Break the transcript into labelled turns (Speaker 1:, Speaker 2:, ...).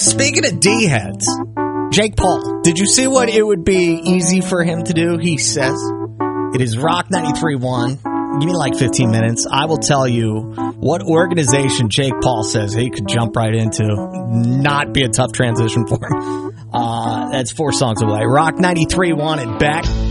Speaker 1: Speaking of D-heads, Jake Paul, did you see what it would be easy for him to do? He says, it is Rock 93.1. Give me like 15 minutes. I will tell you what organization Jake Paul says he could jump right into. Not be a tough transition for him. That's 4 songs away. Rock 93.1 and back.